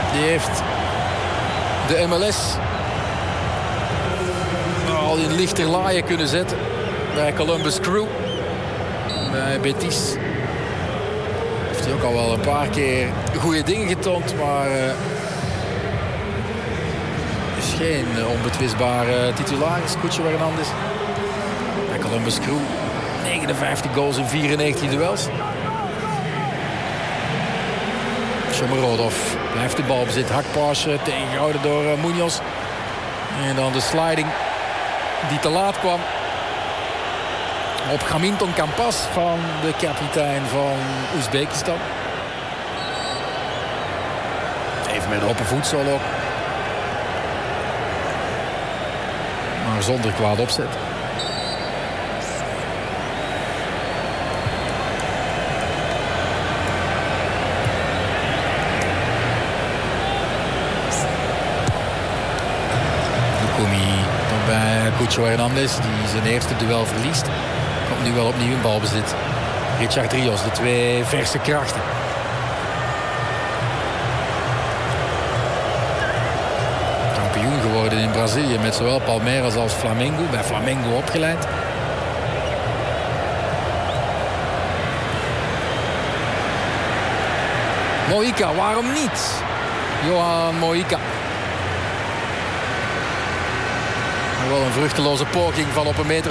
Die heeft de MLS al in lichter laaien kunnen zetten. Bij Columbus Crew. Bij Betis. Heeft hij ook al wel een paar keer goede dingen getoond. Maar is geen onbetwistbare titularis. Cucho Hernandez. Bij Columbus Crew. 59 goals in 94 duels. Shomurodov blijft de bal bezit. Hakpas tegengehouden door Munoz. En dan de sliding die te laat kwam. Op Gaminton Campas van de kapitein van Oezbekistan. Even met open voedsel ook. Maar zonder kwaad opzet. Bij Cucho Hernandez, die zijn eerste duel verliest. Komt nu wel opnieuw in balbezit. Richard Rios, de twee verse krachten. Kampioen geworden in Brazilië met zowel Palmeiras als Flamengo. Bij Flamengo opgeleid. Mojica, waarom niet? Johan Mojica. Wel een vruchteloze poging van op 1,40 meter.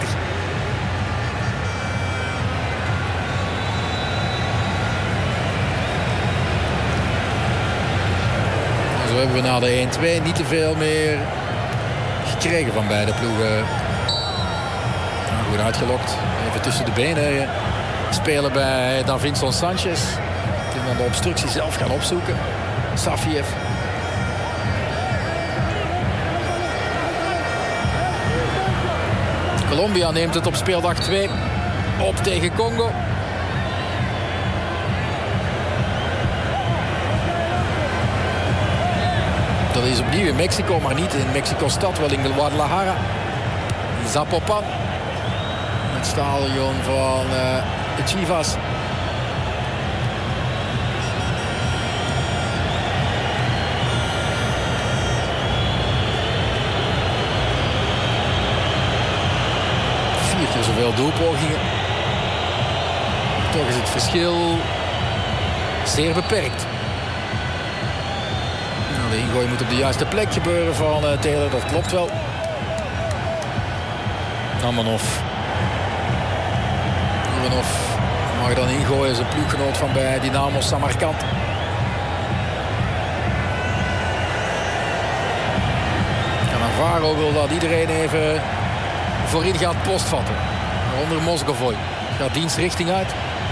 Zo hebben we na de 1-2 niet te veel meer gekregen van beide ploegen. Nou, goed uitgelokt. Even tussen de benen spelen bij Davinson Sanchez. Die dan de obstructie zelf gaan opzoeken. Safiev. Colombia neemt het op speeldag 2 op tegen Congo. Dat is opnieuw in Mexico, maar niet in Mexico-stad, wel in Guadalajara. Zapopan. Het stadion van de Chivas. Zoveel doelpogingen. Toch is het verschil zeer beperkt. Nou, de ingooi moet op de juiste plek gebeuren van Taylor. Dat klopt wel. Romanov mag dan ingooien. Zijn ploeggenoot van bij Dynamo Samarkand. Cannavaro wil dat iedereen even voorin gaat postvatten. Onder Moscovoy. Gaat dienstrichting uit.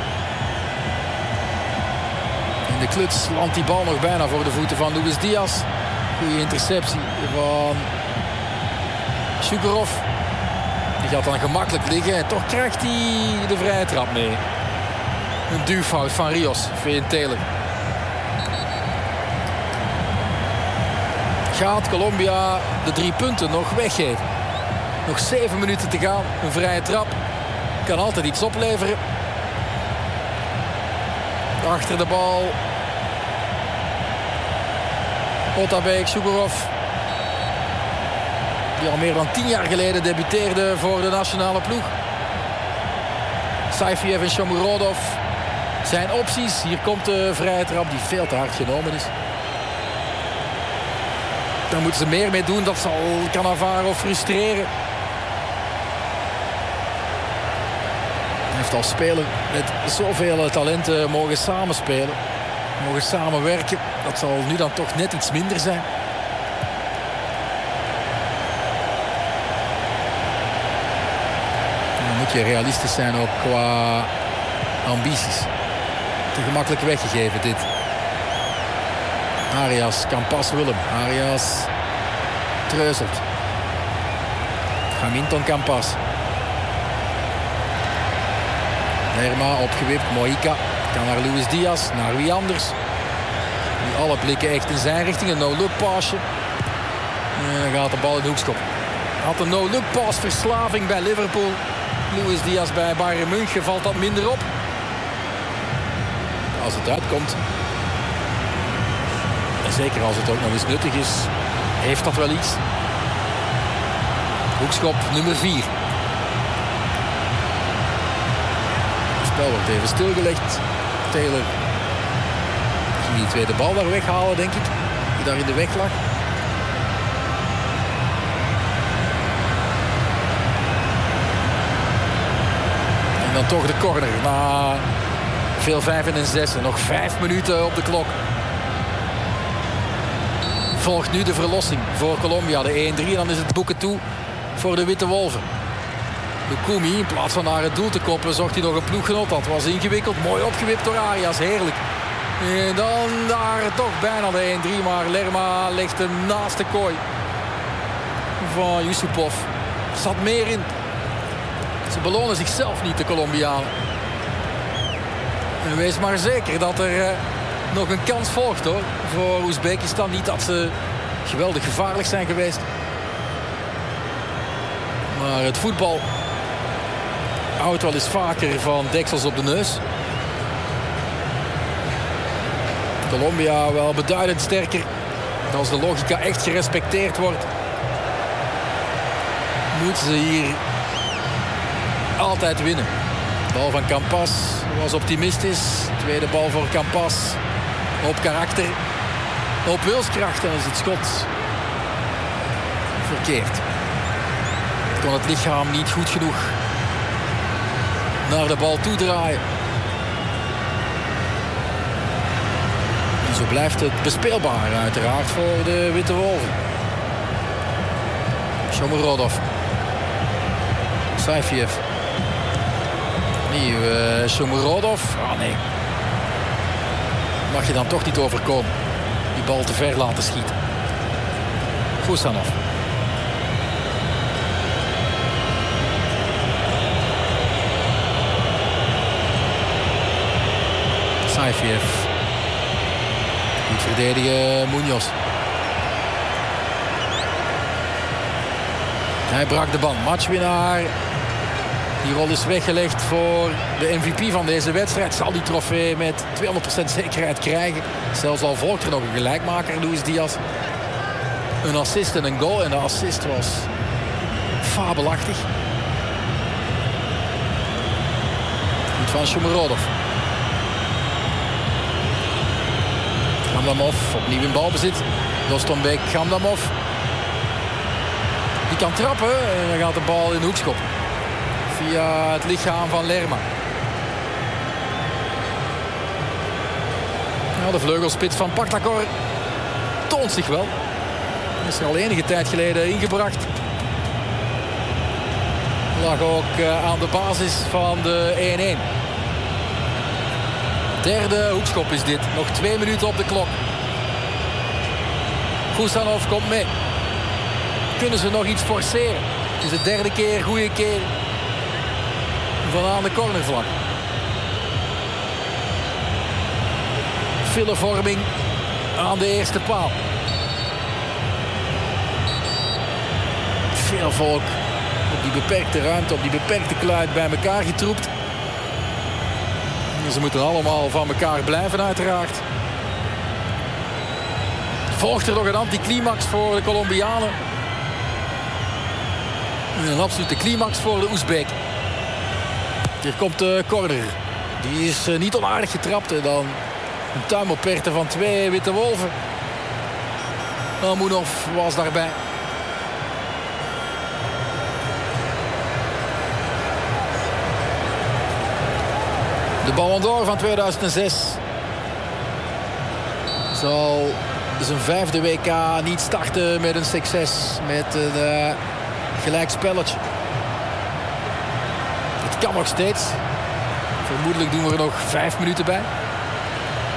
In de kluts landt die bal nog bijna voor de voeten van Luis Diaz. Goede interceptie van Shukurov. Die gaat dan gemakkelijk liggen. En toch krijgt hij de vrije trap mee. Een duwfout van Rios. Vindt Taylor. Gaat Colombia de 3 punten nog weggeven? Nog 7 minuten te gaan. Een vrije trap. Kan altijd iets opleveren. Achter de bal. Otabek, Shukurov. Die al meer dan 10 jaar geleden debuteerde voor de nationale ploeg. Saifiev en Shomurodov zijn opties. Hier komt de vrije trap die veel te hard genomen is. Daar moeten ze meer mee doen. Dat zal Cannavaro frustreren. Hij heeft als speler met zoveel talenten mogen samenspelen. Mogen samenwerken. Dat zal nu dan toch net iets minder zijn. En dan moet je realistisch zijn ook qua ambities. Te gemakkelijk weggegeven dit. Arias, Campas, Willem. Arias treuzelt. Gaminton, Campas. Lerma opgewipt. Mojica kan naar Luis Diaz. Naar wie anders? Die alle blikken echt in zijn richting. Een no-look paasje. En dan gaat de bal in de hoekschop. Had een no-look pass verslaving bij Liverpool. Luis Diaz bij Bayern München valt dat minder op. Als het uitkomt. zeker als het ook nog eens nuttig is, heeft dat wel iets. Hoekschop nummer 4. Het spel wordt even stilgelegd. Taylor ging die tweede bal daar weghalen, denk ik. Die daar in de weg lag. En dan toch de corner. Na veel 5 en 6. Nog 5 minuten op de klok. Volgt nu de verlossing voor Colombia. De 1-3 en dan is het boeken toe voor de Witte Wolven. Lukumi, in plaats van naar het doel te koppen, zocht hij nog een ploeggenoot. Dat was ingewikkeld. Mooi opgewipt door Arias. Heerlijk. En dan daar toch bijna de 1-3. Maar Lerma legt hem naast de kooi van Yusupov. Er zat meer in. Ze belonen zichzelf niet, de Colombianen. En wees maar zeker dat er nog een kans volgt, hoor, voor Oezbekistan. Niet dat ze geweldig gevaarlijk zijn geweest. Maar het voetbal houdt wel eens vaker van deksels op de neus. Colombia wel beduidend sterker. En als de logica echt gerespecteerd wordt, moeten ze hier altijd winnen. De bal van Campas was optimistisch. Tweede bal voor Campas. Op karakter. Op wilskracht. En is het schot verkeerd. Kon het lichaam niet goed genoeg naar de bal toedraaien. En zo blijft het bespeelbaar uiteraard voor de Witte Wolven. Shomurodov. Saifiev. Nieuw Shomurodov. Ah nee. Mag je dan toch niet overkomen. Die bal te ver laten schieten. Gusanov. Saifiev. Goed verdedigen Munoz. Hij brak de band. Matchwinnaar. Die rol is weggelegd voor de MVP van deze wedstrijd. Zal die trofee met 200% zekerheid krijgen. Zelfs al volgt er nog een gelijkmaker, Luis Diaz. Een assist en een goal. En de assist was fabelachtig. Goed van Shomurodov. Gamlamov opnieuw in balbezit. Dostonbek, Gamlamov. Die kan trappen en dan gaat de bal in de hoekschop. Via het lichaam van Lerma. Ja, de vleugelspits van Paklakor toont zich wel. Is er al enige tijd geleden ingebracht. Lag ook aan de basis van de 1-1. Derde hoekschop is dit. Nog 2 minuten op de klok. Gusanov komt mee. Kunnen ze nog iets forceren? Het is de derde keer, goede keer. Van aan de cornervlag. Filevorming aan de eerste paal. Veel volk op die beperkte ruimte, op die beperkte kluit bij elkaar getroept. Ze moeten allemaal van elkaar blijven uiteraard. Volgt er nog een anticlimax voor de Colombianen. Een absolute climax voor de Oezbek. Hier komt de corner. Die is niet onaardig getrapt. En dan een tuimelperte van 2 Witte Wolven. Amunov was daarbij. De Ballon d'Or van 2006 zal zijn 5e WK niet starten met een succes. Met een gelijkspelletje. Het kan nog steeds. Vermoedelijk doen we er nog 5 minuten bij.